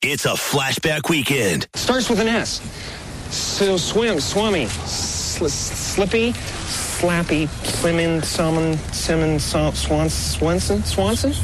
It's a flashback weekend. Starts with an S. So swummy, slippy, slappy, slimming, Swanson?